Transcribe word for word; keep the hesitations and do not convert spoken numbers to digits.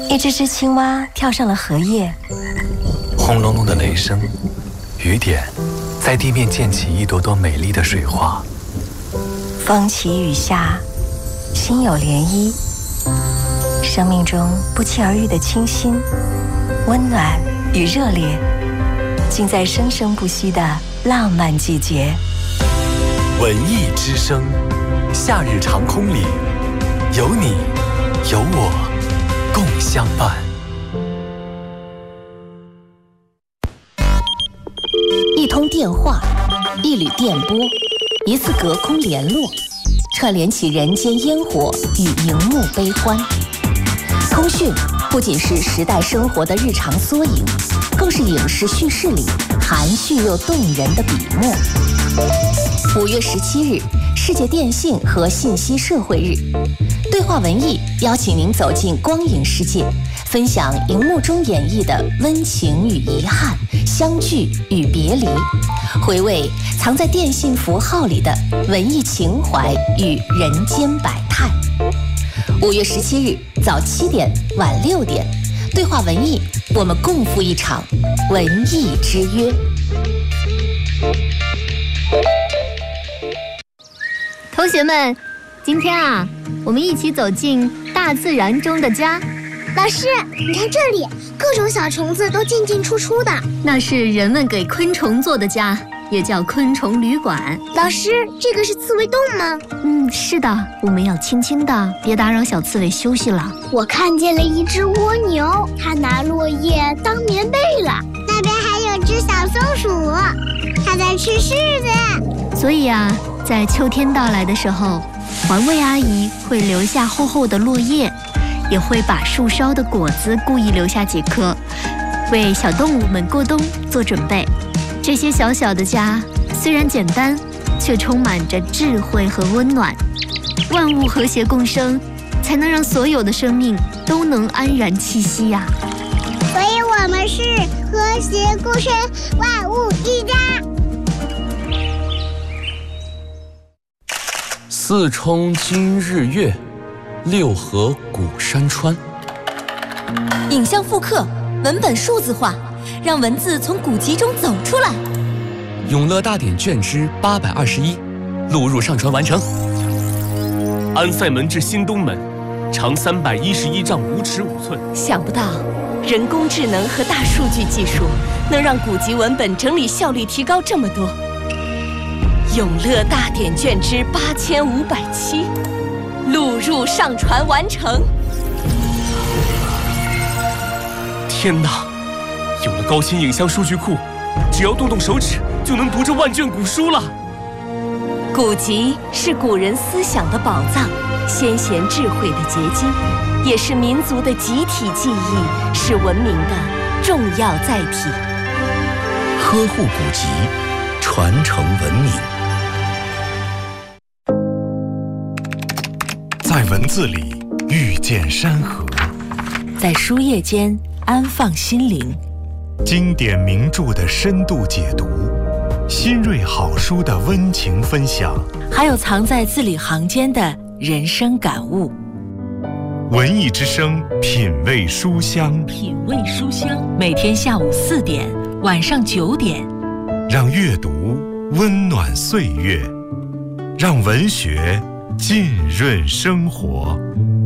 一只只青蛙跳上了荷叶， 轰隆隆的雷声，雨点在地面溅起一朵朵美丽的水花。 风起雨下，心有涟漪。生命中不期而遇的清新、温暖与热烈，尽在生生不息的浪漫季节。 文艺之声，夏日长空里，有你有我共相伴。 一通电话，一缕电波，一次隔空联络，串联起人间烟火与荧幕悲欢。通讯不仅是时代生活的日常缩影，更是影视叙事里含蓄又动人的笔墨。五月十七日，世界电信和信息社会日，对话文艺邀请您走进光影世界，分享荧幕中演绎的温情与遗憾、相聚与别离，回味藏在电信符号里的文艺情怀与人间百态。五月十七日早七点晚六点，对话文艺，我们共赴一场文艺之约。 同学们，今天啊，我们一起走进大自然中的家。 老师，你看这里，各种小虫子都进进出出的。 那是人们给昆虫做的家，也叫昆虫旅馆。 老师，这个是刺猬洞吗？ 嗯，是的，我们要轻轻的，别打扰小刺猬休息了。 我看见了一只蜗牛，它拿落叶当棉被了。那边还有只小松鼠，它在吃柿子。 所以啊，在秋天到来的时候，环卫阿姨会留下厚厚的落叶，也会把树梢的果子故意留下几颗，为小动物们过冬做准备。这些小小的家虽然简单，却充满着智慧和温暖。万物和谐共生，才能让所有的生命都能安然栖息呀、啊。 所以我们是和谐共生，万物一家。 四冲今日月，六合古山川。 影像复刻，文本数字化，让文字从古籍中走出来。 永乐大典卷之八百二十一，录入上传完成。 安塞门至新东门，长三百一十一丈五尺五寸。 想不到，人工智能和大数据技术能让古籍文本整理效率提高这么多。永乐大典卷之八千五百七，录入上传完成。 天哪！有了高清影像数据库，只要动动手指就能读这万卷古书了。 古籍是古人思想的宝藏，先贤智慧的结晶，也是民族的集体记忆，是文明的重要载体。 呵护古籍，传承文明。 在文字里遇见山河， 在书页间安放心灵。 经典名著的深度解读，新锐好书的温情分享， 还有藏在字里行间的人生感悟。 文艺之声，品味书香， 品味书香，每天下午四点，晚上九点， 让阅读温暖岁月，让文学浸润生活。